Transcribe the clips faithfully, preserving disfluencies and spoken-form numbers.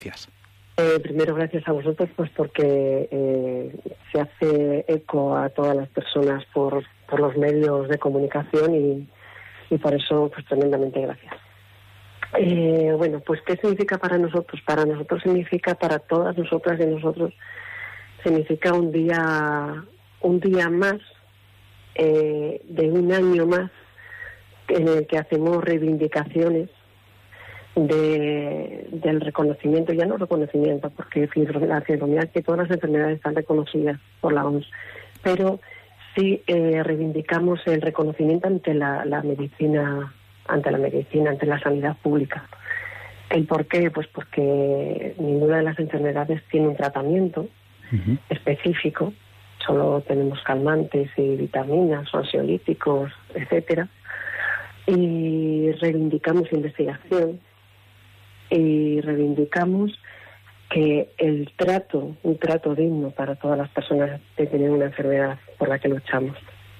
Gracias. Eh, primero, gracias a vosotros, pues porque eh, se hace eco a todas las personas por, por los medios de comunicación y, y por eso, pues tremendamente gracias. Eh, bueno, pues ¿qué significa para nosotros? Para nosotros significa, para todas nosotras y nosotros, significa un día, un día más, eh, de un año más, en el que hacemos reivindicaciones de, del reconocimiento, ya no reconocimiento, porque la fibromialgia y todas las enfermedades están reconocidas por la O M S, pero sí eh, reivindicamos el reconocimiento ante la, la medicina, ante la medicina, ante la sanidad pública. ¿El por qué? Pues porque ninguna de las enfermedades tiene un tratamiento uh-huh. específico, solo tenemos calmantes y vitaminas, o ansiolíticos, etcétera. Y reivindicamos investigación y reivindicamos que el trato, un trato digno para todas las personas que tienen una enfermedad por la que luchamos.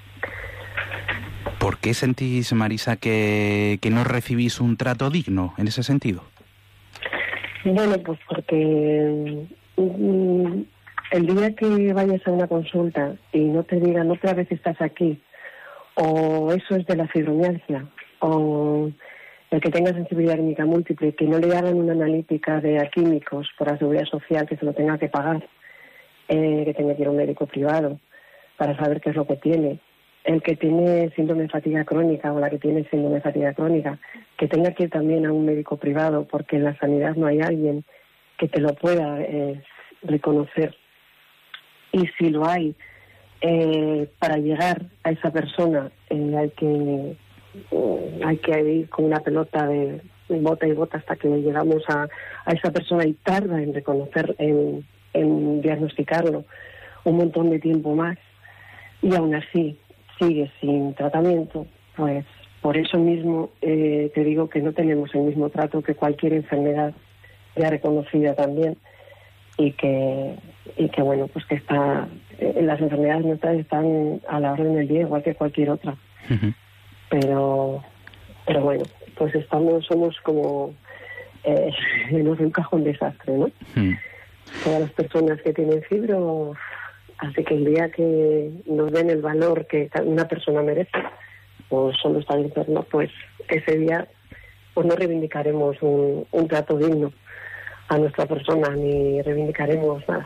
¿Por qué sentís, Marisa, que, que no recibís un trato digno en ese sentido? Bueno, pues porque mm, el día que vayas a una consulta y no te digan otra vez estás aquí, o eso es de la fibromialgia, o el que tenga sensibilidad química múltiple, que no le hagan una analítica de químicos por la seguridad social, que se lo tenga que pagar, eh, que tenga que ir a un médico privado para saber qué es lo que tiene, el que tiene síndrome de fatiga crónica o la que tiene síndrome de fatiga crónica, que tenga que ir también a un médico privado, porque en la sanidad no hay alguien que te lo pueda eh, reconocer. Y si lo hay, Eh, para llegar a esa persona eh, hay que eh, hay que ir con una pelota de bota y bota hasta que llegamos a, a esa persona, y tarda en reconocer, en, en diagnosticarlo un montón de tiempo más, y aún así sigue sin tratamiento. Pues por eso mismo eh, te digo que no tenemos el mismo trato que cualquier enfermedad ya reconocida también, y que y que bueno, pues que está eh, las enfermedades nuestras están a la orden del día igual que cualquier otra. Uh-huh. pero pero bueno, pues estamos somos como eh, en un cajón desastre, ¿no? Uh-huh. Todas las personas que tienen fibro, así que el día que nos den el valor que una persona merece, o solo estar enfermo, pues ese día pues no reivindicaremos un, un trato digno a nuestra persona, ni reivindicaremos nada.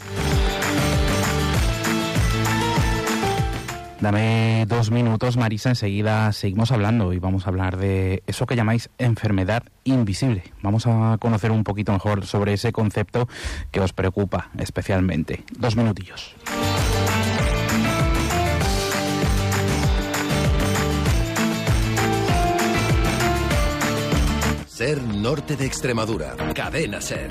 Dame dos minutos, Marisa, enseguida seguimos hablando y vamos a hablar de eso que llamáis enfermedad invisible. Vamos a conocer un poquito mejor sobre ese concepto que os preocupa especialmente. Dos minutillos. Ser Norte de Extremadura. Cadena Ser.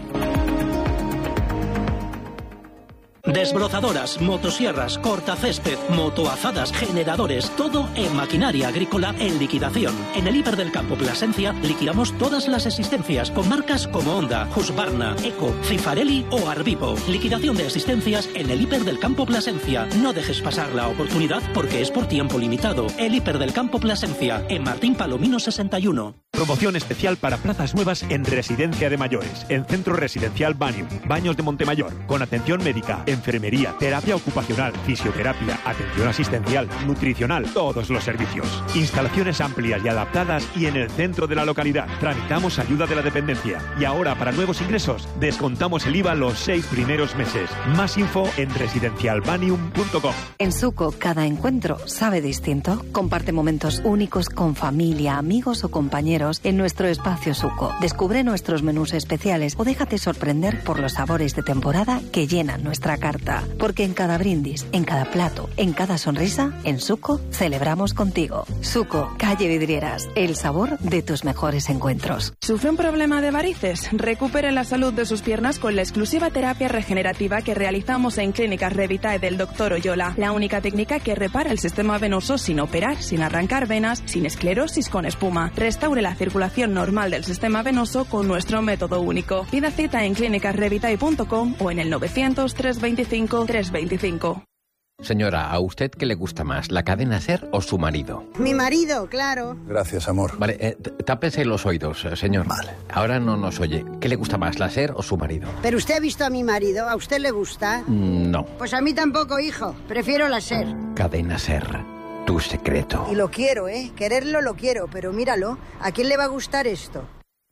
Desbrozadoras, motosierras, cortacésped, motoazadas, generadores, todo en maquinaria agrícola en liquidación. En el Hiper del Campo Plasencia liquidamos todas las existencias con marcas como Honda, Husqvarna, Eco, Cifarelli o Arvivo. Liquidación de existencias en el Hiper del Campo Plasencia. No dejes pasar la oportunidad porque es por tiempo limitado. El Hiper del Campo Plasencia, en Martín Palomino sesenta y uno. Promoción especial para plazas nuevas en Residencia de Mayores, en Centro Residencial Banium, Baños de Montemayor, con atención médica, enfermería, terapia ocupacional, fisioterapia, atención asistencial, nutricional, todos los servicios. Instalaciones amplias y adaptadas y en el centro de la localidad. Tramitamos ayuda de la dependencia. Y ahora, para nuevos ingresos, descontamos el I V A los seis primeros meses. Más info en residencial banium punto com. En Suco, cada encuentro sabe distinto. Comparte momentos únicos con familia, amigos o compañeros en nuestro espacio Suco. Descubre nuestros menús especiales o déjate sorprender por los sabores de temporada que llenan nuestra carta. Porque en cada brindis, en cada plato, en cada sonrisa, en Suco celebramos contigo. Suco, calle Vidrieras, el sabor de tus mejores encuentros. ¿Sufre un problema de varices? Recupere la salud de sus piernas con la exclusiva terapia regenerativa que realizamos en Clínicas Revitae del doctor Oyola. La única técnica que repara el sistema venoso sin operar, sin arrancar venas, sin esclerosis con espuma. Restaure la circulación normal del sistema venoso con nuestro método único. Pida cita en clínicas revitae punto com o en el novecientos, trescientos veinticinco, trescientos veinticinco. Señora, ¿a usted qué le gusta más, la cadena SER o su marido? Mi marido, claro. Gracias, amor. Vale, eh, tápese los oídos, señor. Vale. Ahora no nos oye. ¿Qué le gusta más, la SER o su marido? ¿Pero usted ha visto a mi marido? ¿A usted le gusta? Mm, no. Pues a mí tampoco, hijo. Prefiero la SER. Cadena SER, tu secreto. Y lo quiero, ¿eh? Quererlo lo quiero, pero míralo. ¿A quién le va a gustar esto?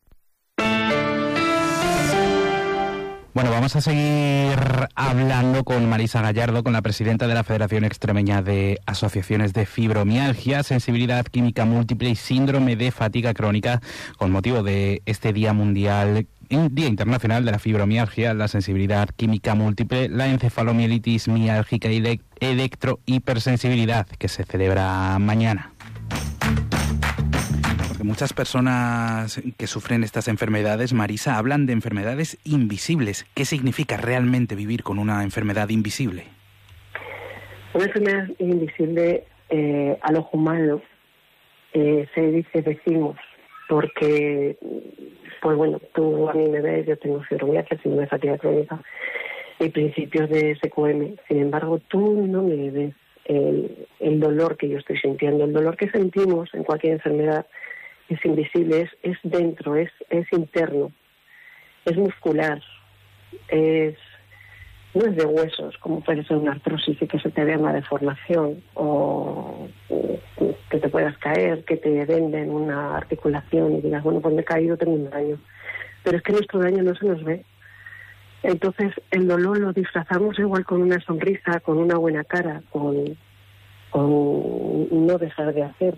Bueno, vamos a seguir hablando con Marisa Gallardo, con la presidenta de la Federación Extremeña de Asociaciones de Fibromialgia, Sensibilidad Química Múltiple y Síndrome de Fatiga Crónica, con motivo de este Día Mundial, Día Internacional de la Fibromialgia, la sensibilidad química múltiple, la encefalomielitis miálgica y la electrohipersensibilidad, que se celebra mañana. Muchas personas que sufren estas enfermedades, Marisa, hablan de enfermedades invisibles. ¿Qué significa realmente vivir con una enfermedad invisible? Una enfermedad invisible eh, al ojo humano eh, se dice, decimos, porque, pues bueno, tú a mí me ves, yo tengo fibromialgia, síndrome de fatiga crónica y principios de S Q M. Sin embargo, tú no me ves el, el dolor que yo estoy sintiendo. El dolor que sentimos en cualquier enfermedad es invisible, es, es dentro, es, es interno, es muscular, es no es de huesos, como puede ser una artrosis y que se te vea una deformación, o que te puedas caer, que te venden una articulación y digas, bueno, pues me he caído, tengo un daño. Pero es que nuestro daño no se nos ve. Entonces el dolor lo disfrazamos igual con una sonrisa, con una buena cara, con, con no dejar de hacer.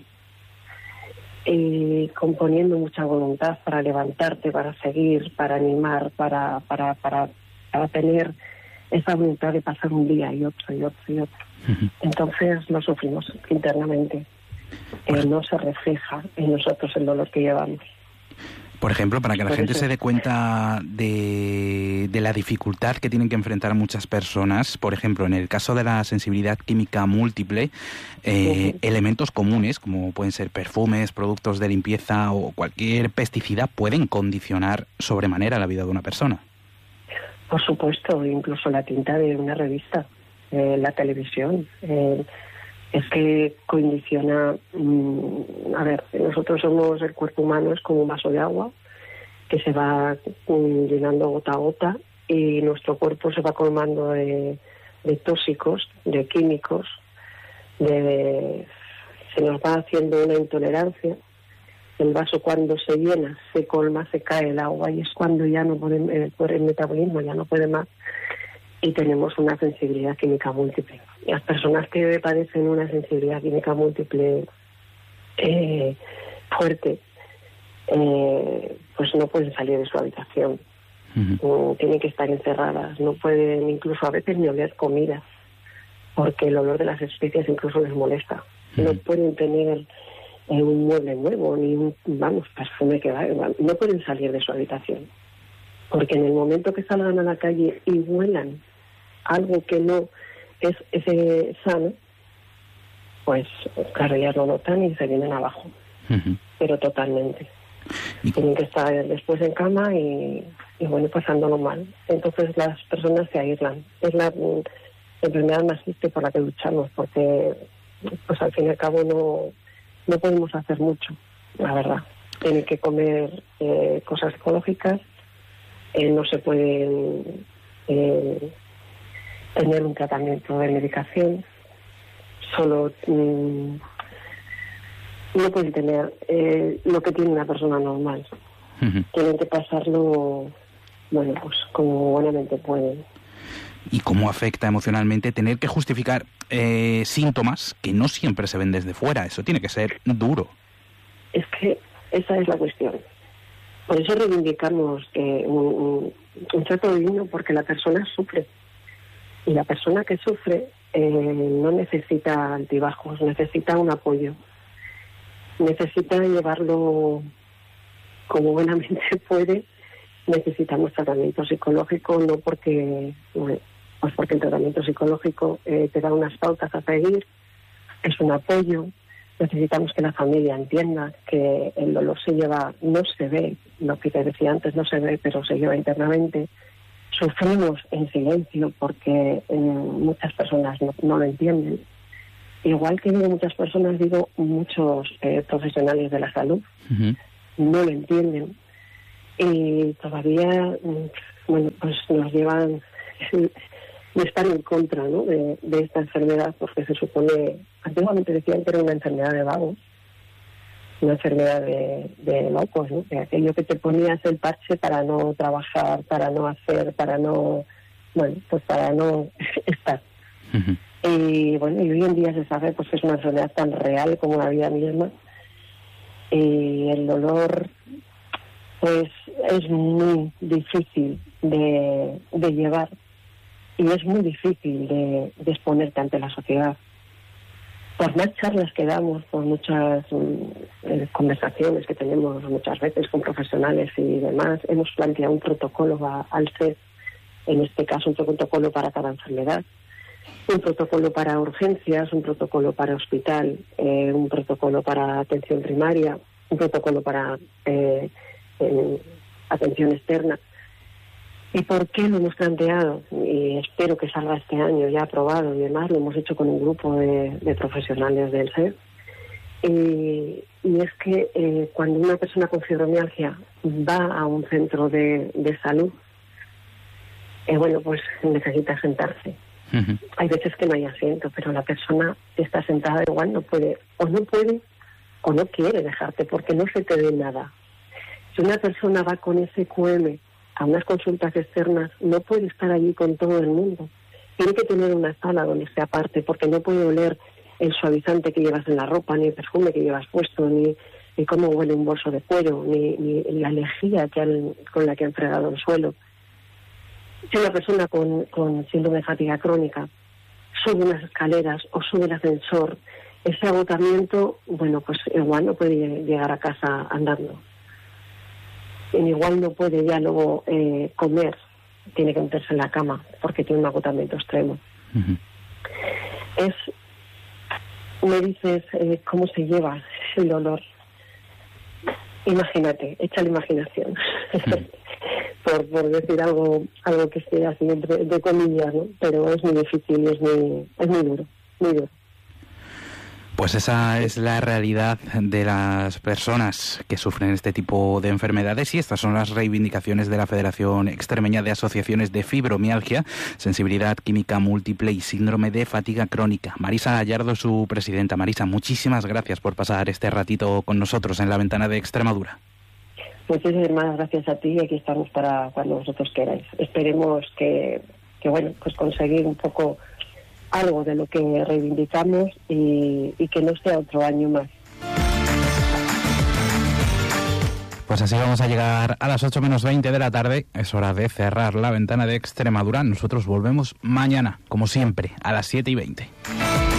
Y componiendo mucha voluntad para levantarte, para seguir, para animar, para para para, para tener esa voluntad de pasar un día y otro y otro y otro. Uh-huh. Entonces lo sufrimos internamente. Eh, no se refleja en nosotros el dolor que llevamos. Por ejemplo, para que la gente se dé cuenta de, de la dificultad que tienen que enfrentar muchas personas, por ejemplo, en el caso de la sensibilidad química múltiple, eh, uh-huh. elementos comunes, como pueden ser perfumes, productos de limpieza o cualquier pesticida, pueden condicionar sobremanera la vida de una persona. Por supuesto, incluso la tinta de una revista, eh, la televisión, eh, es que condiciona, mmm, a ver, nosotros somos, el cuerpo humano es como un vaso de agua que se va mmm, llenando gota a gota y nuestro cuerpo se va colmando de, de tóxicos, de químicos, de, de, se nos va haciendo una intolerancia. El vaso cuando se llena, se colma, se cae el agua y es cuando ya no puede, el, el metabolismo ya no puede más y tenemos una sensibilidad química múltiple. Las personas que padecen una sensibilidad química múltiple eh, fuerte, eh, pues no pueden salir de su habitación. Uh-huh. Tienen que estar encerradas, no pueden incluso a veces ni oler comida, porque el olor de las especias incluso les molesta. Uh-huh. No pueden tener eh, un mueble nuevo, ni un, vamos, perfume que va, no pueden salir de su habitación. Porque en el momento que salgan a la calle y huelan algo que no es ese sano, pues claro, ya lo notan y se vienen abajo. Uh-huh. Pero totalmente. Tienen que estar después en cama y, y bueno, pasándolo mal. Entonces las personas se aíslan. Es la mm, enfermedad más triste por la que luchamos, porque pues al fin y al cabo no, no podemos hacer mucho, la verdad. Tienen que comer eh, cosas ecológicas, eh, no se pueden eh, tener un tratamiento de medicación, solo mmm, no pueden tener eh, lo que tiene una persona normal. Uh-huh. Tienen que pasarlo, bueno, pues como buenamente pueden. ¿Y cómo afecta emocionalmente tener que justificar eh, síntomas que no siempre se ven desde fuera? Eso tiene que ser duro. Es que esa es la cuestión. Por eso reivindicamos eh, un, un, un trato digno, porque la persona sufre. Y la persona que sufre eh, no necesita altibajos, necesita un apoyo. Necesita llevarlo como buenamente puede. Necesitamos tratamiento psicológico, no porque, bueno, pues porque el tratamiento psicológico eh, te da unas pautas a seguir, es un apoyo. Necesitamos que la familia entienda que el dolor se lleva, no se ve, lo que te decía antes no se ve, pero se lleva internamente, sufrimos en silencio porque eh, muchas personas no, no lo entienden. Igual que digo muchas personas, digo muchos eh, profesionales de la salud uh-huh. no lo entienden. Y todavía, bueno, pues nos llevan de estar en contra, ¿no?, de, de esta enfermedad, porque se supone, antiguamente decían que era una enfermedad de vagos, una enfermedad de, de locos, ¿no?, que aquello que te ponías el parche para no trabajar, para no hacer, para no, bueno, pues para no estar. Uh-huh. Y bueno, y hoy en día se sabe pues que es una enfermedad tan real como la vida misma, y el dolor pues es muy difícil de, de llevar, y es muy difícil de, de exponerte ante la sociedad. Por más charlas que damos, por muchas eh, conversaciones que tenemos muchas veces con profesionales y demás, hemos planteado un protocolo a, al S E D, en este caso un protocolo para cada enfermedad, un protocolo para urgencias, un protocolo para hospital, eh, un protocolo para atención primaria, un protocolo para eh, eh, atención externa. ¿Y por qué lo hemos planteado? Y espero que salga este año ya aprobado y demás. Lo hemos hecho con un grupo de, de profesionales del S E D. Y, y es que eh, cuando una persona con fibromialgia va a un centro de, de salud, eh, bueno, pues necesita sentarse. Uh-huh. Hay veces que no hay asiento, pero la persona que está sentada igual no puede, o no puede, o no quiere dejarte, porque no se te ve nada. Si una persona va con ese Q M a unas consultas externas, no puede estar allí con todo el mundo. Tiene que tener una sala donde esté aparte, porque no puede oler el suavizante que llevas en la ropa, ni el perfume que llevas puesto, ni, ni cómo huele un bolso de cuero, ni, ni la lejía que han, con la que han fregado el suelo. Si una persona con, con síndrome de fatiga crónica sube unas escaleras o sube el ascensor, ese agotamiento, bueno, pues igual no puede llegar a casa andando. Igual no puede ya luego eh, comer, tiene que meterse en la cama porque tiene un agotamiento extremo. Uh-huh. Es, me dices eh, cómo se lleva el dolor. Imagínate, echa la imaginación. Uh-huh. por, por decir algo algo que esté así de, de comillas, ¿no? Pero es muy difícil y es muy, es muy duro, muy duro. Pues esa es la realidad de las personas que sufren este tipo de enfermedades, y estas son las reivindicaciones de la Federación Extremeña de Asociaciones de Fibromialgia, Sensibilidad Química Múltiple y Síndrome de Fatiga Crónica. Marisa Gallardo, su presidenta. Marisa, muchísimas gracias por pasar este ratito con nosotros en La Ventana de Extremadura. Muchísimas gracias a ti, y aquí estamos para cuando vosotros queráis. Esperemos que, que bueno, pues conseguir un poco algo de lo que reivindicamos y, y que no sea otro año más. Pues así vamos a llegar a las ocho menos veinte de la tarde. Es hora de cerrar La Ventana de Extremadura. Nosotros volvemos mañana, como siempre, a las siete y veinte.